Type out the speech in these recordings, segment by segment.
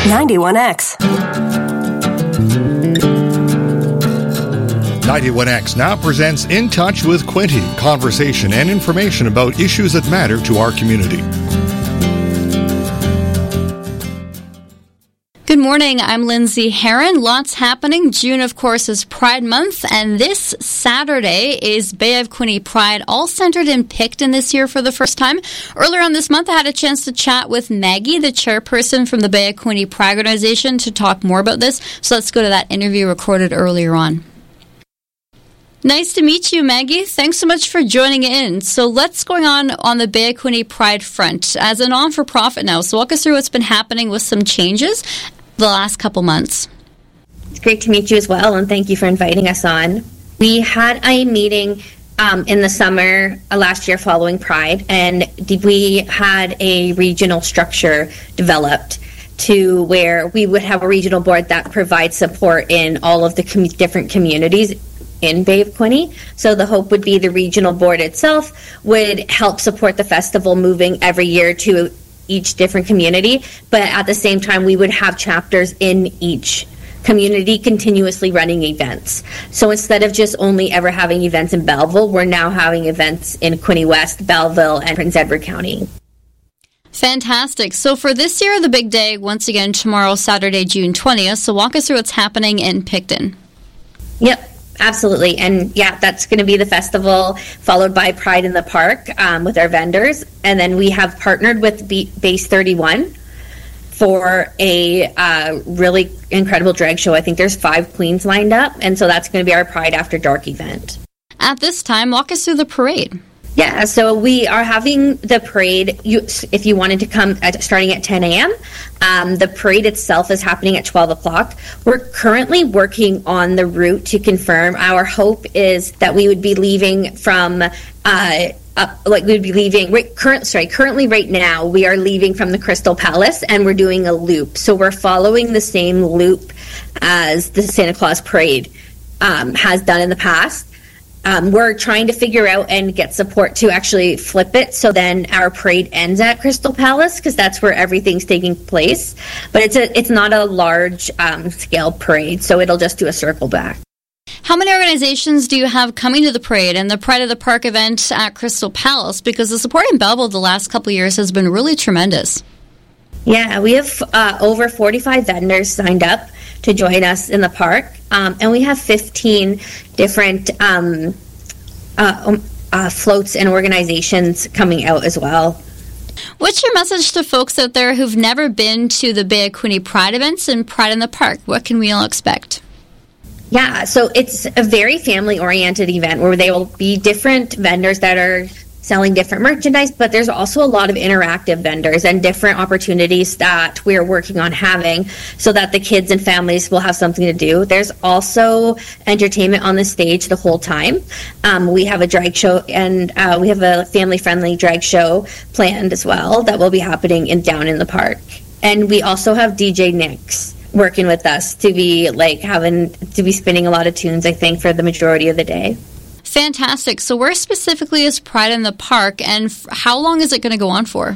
91X. 91X now presents In Touch with Quinte, conversation and information about issues that matter to our community. Good morning, I'm Lindsay Herron. Lots happening. June, of course, is Pride Month, and this Saturday is Bay of Quinte Pride, all centered in Picton this year for the first time. Earlier on this month, I had a chance to chat with Maggie, the chairperson from the Bay of Quinte Pride Organization, to talk more about this. So let's go to that interview recorded earlier on. Nice to meet you, Maggie. Thanks so much for joining in. So what's going on the Bay of Quinte Pride front as a non-for-profit now? So walk us through what's been happening with some changes the last couple months. It's great to meet you as well, and thank you for inviting us on. We had a meeting in the summer last year following Pride, and we had a regional structure developed to where we would have a regional board that provides support in all of the different communities in Bay of Quinte. So the hope would be the regional board itself would help support the festival moving every year to each different community, but at the same time we would have chapters in each community continuously running events. So instead of just only ever having events in Belleville, we're now having events in Quinte West, Belleville, and Prince Edward County. Fantastic. So for this year, the big day, once again, tomorrow, Saturday, June 20th. So walk us through what's happening in Picton. Yep. Absolutely. And yeah, that's going to be the festival followed by Pride in the Park with our vendors. And then we have partnered with Base 31 for a really incredible drag show. I think there's 5 queens lined up. And so that's going to be our Pride After Dark event. At this time, walk us through the parade. Yeah, so we are having the parade, if you wanted to come starting at 10 a.m. The parade itself is happening at 12 o'clock. We're currently working on the route to confirm. Our hope is that we would be leaving from, currently right now, we are leaving from the Crystal Palace and we're doing a loop. So we're following the same loop as the Santa Claus Parade has done in the past. We're trying to figure out and get support to actually flip it so then our parade ends at Crystal Palace because that's where everything's taking place. But it's not a large scale parade, so it'll just do a circle back. How many organizations do you have coming to the parade and the Pride of the Park event at Crystal Palace? Because the support in Belleville the last couple of years has been really tremendous. Yeah, we have over 45 vendors signed up to join us in the park, and we have 15 different floats and organizations coming out as well. What's your message to folks out there who've never been to the Bay of Quinte Pride events and Pride in the Park? What can we all expect? Yeah, so it's a very family-oriented event where there will be different vendors that are selling different merchandise, but there's also a lot of interactive vendors and different opportunities that we're working on having so that the kids and families will have something to do. There's also entertainment on the stage the whole time. We have a drag show and we have a family-friendly drag show planned as well that will be happening down in the park. And we also have DJ Nix working with us to be spinning a lot of tunes, I think, for the majority of the day. Fantastic. So where specifically is Pride in the Park, and how long is it going to go on for?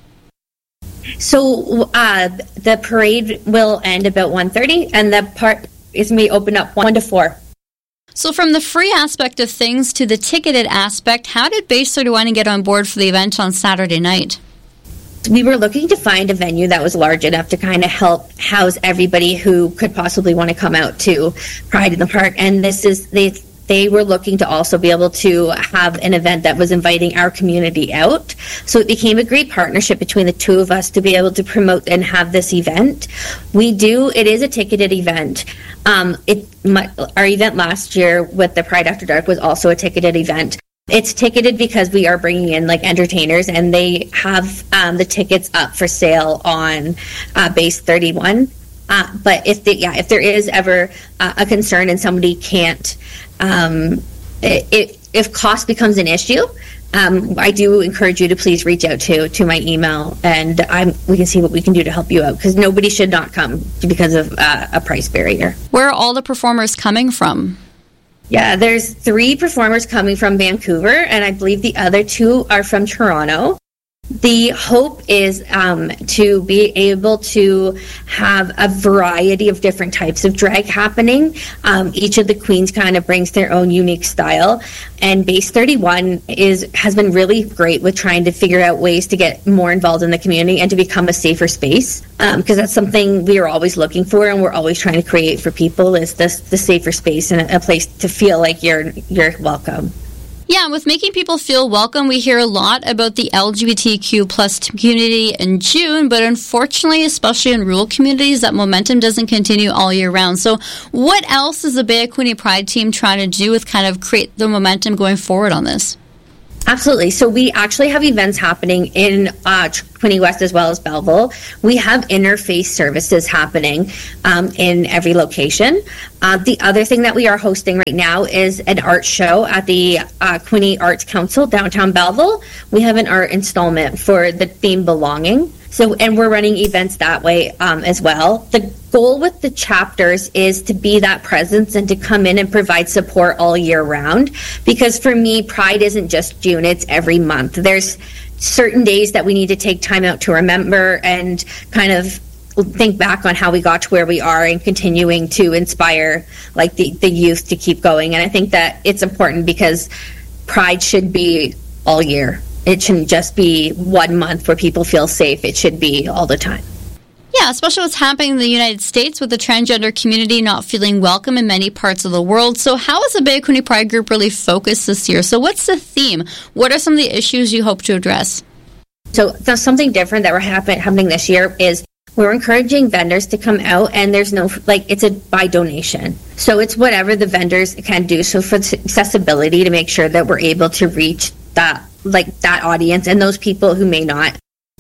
So the parade will end about 1:30, and the park is going to be open up 1 to 4. So from the free aspect of things to the ticketed aspect, how did Base 31 get on board for the event on Saturday night? We were looking to find a venue that was large enough to kind of help house everybody who could possibly want to come out to Pride in the Park, and they were looking to also be able to have an event that was inviting our community out. So it became a great partnership between the two of us to be able to promote and have this event. It is a ticketed event. Our event last year with the Pride After Dark was also a ticketed event. It's ticketed because we are bringing in entertainers, and they have the tickets up for sale on Base 31. But if there is ever a concern and somebody can't, if cost becomes an issue, I do encourage you to please reach out to my email, and we can see what we can do to help you out, because nobody should not come because of a price barrier. Where are all the performers coming from? Yeah, there's 3 performers coming from Vancouver, and I believe the other 2 are from Toronto. The hope is to be able to have a variety of different types of drag happening. Each of the queens kind of brings their own unique style, and Base 31 has been really great with trying to figure out ways to get more involved in the community and to become a safer space, because that's something we are always looking for and we're always trying to create for people, is the safer space and a place to feel like you're welcome. Yeah, with making people feel welcome, we hear a lot about the LGBTQ plus community in June, but unfortunately, especially in rural communities, that momentum doesn't continue all year round. So what else is the Bay of Quinte Pride team trying to do with kind of create the momentum going forward on this? Absolutely. So we actually have events happening in Quinte West as well as Belleville. We have interfaith services happening in every location. The other thing that we are hosting right now is an art show at the Quinte Arts Council, downtown Belleville. We have an art installment for the theme Belonging. And we're running events that way as well. The goal with the chapters is to be that presence and to come in and provide support all year round. Because for me, Pride isn't just June, it's every month. There's certain days that we need to take time out to remember and kind of think back on how we got to where we are and continuing to inspire like the youth to keep going. And I think that it's important because Pride should be all year. It shouldn't just be 1 month where people feel safe. It should be all the time. Yeah, especially what's happening in the United States with the transgender community not feeling welcome in many parts of the world. So how is the Bay of Quinte Pride Group really focused this year? So what's the theme? What are some of the issues you hope to address? So something different that we're happening this year is we're encouraging vendors to come out, and there's no, it's a by donation. So it's whatever the vendors can do. So for accessibility, to make sure that we're able to reach that audience and those people who may not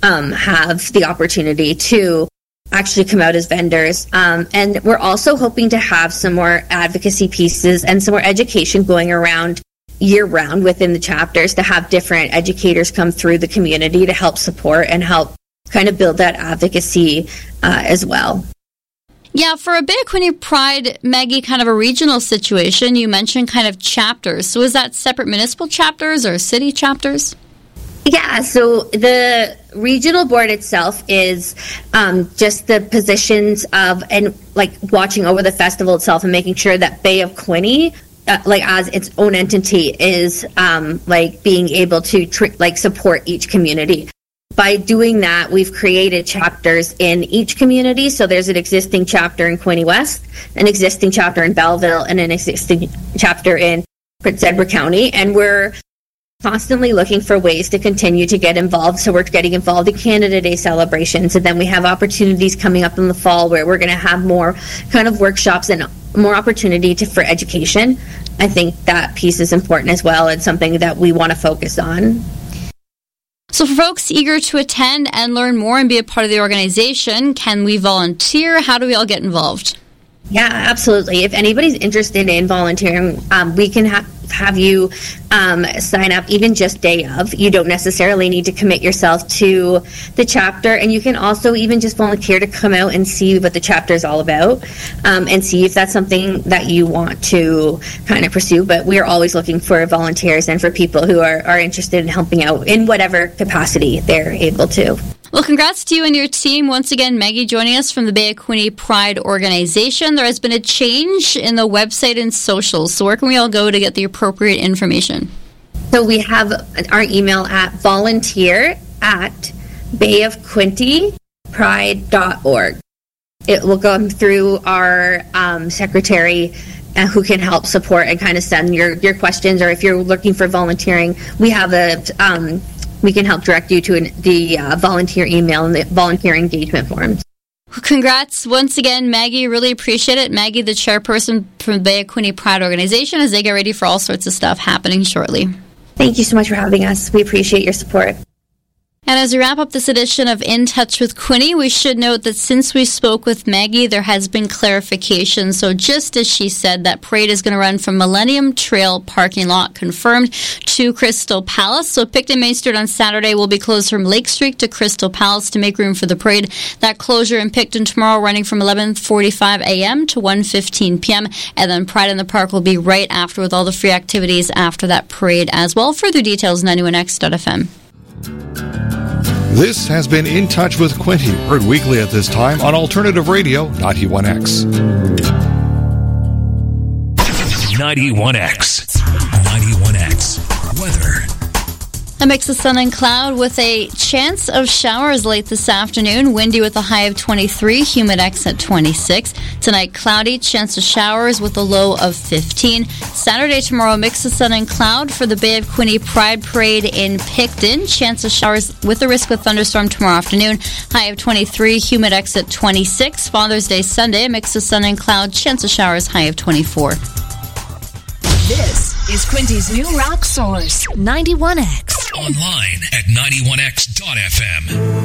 have the opportunity to actually come out as vendors. And we're also hoping to have some more advocacy pieces and some more education going around year-round within the chapters, to have different educators come through the community to help support and help kind of build that advocacy as well. Yeah, for a Bay of Quinte Pride, Maggie, kind of a regional situation, you mentioned kind of chapters. So is that separate municipal chapters or city chapters? Yeah, so the regional board itself is just the positions of, and watching over the festival itself and making sure that Bay of Quinte, as its own entity, is being able to support each community. By doing that, we've created chapters in each community. So there's an existing chapter in Quinte West, an existing chapter in Belleville, and an existing chapter in Prince Edward County. And we're constantly looking for ways to continue to get involved. So we're getting involved in Canada Day celebrations. And then we have opportunities coming up in the fall where we're going to have more kind of workshops and more opportunity for education. I think that piece is important as well, and something that we want to focus on. So for folks eager to attend and learn more and be a part of the organization, can we volunteer? How do we all get involved? Yeah, absolutely. If anybody's interested in volunteering, we can have you sign up even just day of. You don't necessarily need to commit yourself to the chapter, and you can also even just volunteer to come out and see what the chapter is all about, and see if that's something that you want to kind of pursue. But we are always looking for volunteers and for people who are interested in helping out in whatever capacity they're able to. Well, congrats to you and your team. Once again, Maggie joining us from the Bay of Quinte Pride organization. There has been a change in the website and socials. So where can we all go to get the appropriate information? So we have our email at volunteer@bayofquintepride.org. It will come through our secretary who can help support and kind of send your questions, or if you're looking for volunteering, we have we can help direct you to the volunteer email and the volunteer engagement forms. Congrats once again, Maggie. Really appreciate it. Maggie, the chairperson from the Bay of Quinte Pride organization, as they get ready for all sorts of stuff happening shortly. Thank you so much for having us. We appreciate your support. And as we wrap up this edition of In Touch with Quinte, we should note that since we spoke with Maggie, there has been clarification. So just as she said, that parade is going to run from Millennium Trail parking lot, confirmed, to Crystal Palace. So Picton Main Street on Saturday will be closed from Lake Street to Crystal Palace to make room for the parade. That closure in Picton tomorrow running from 11:45 a.m. to 1:15 p.m. And then Pride in the Park will be right after with all the free activities after that parade as well. Further details, 91x.fm. This has been In Touch with Quinte, heard weekly at this time on Alternative Radio 91X. 91X. 91X. Weather. A mix of sun and cloud with a chance of showers late this afternoon. Windy with a high of 23, humidex at 26. Tonight, cloudy, chance of showers with a low of 15. Saturday, tomorrow, mix of sun and cloud for the Bay of Quinte Pride Parade in Picton. Chance of showers with a risk of thunderstorm tomorrow afternoon. High of 23, humidex at 26. Father's Day Sunday, a mix of sun and cloud, chance of showers, high of 24. This is Quinte's new rock source, 91X. Online at 91x.fm.